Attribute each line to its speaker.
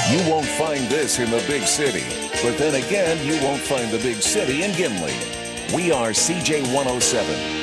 Speaker 1: You won't find this in the big city, but then again, you won't find the big city in Gimli. We are CJ 107.